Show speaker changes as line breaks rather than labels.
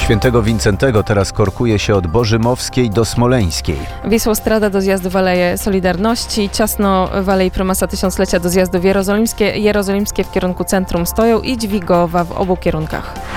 Świętego Wincentego teraz korkuje się od Bożymowskiej do Smoleńskiej.
Wisłostrada do zjazdu w Aleje Solidarności, ciasno w Alei Prymasa Tysiąclecia do zjazdu w Jerozolimskie w kierunku centrum stoją i Dźwigowa w obu kierunkach.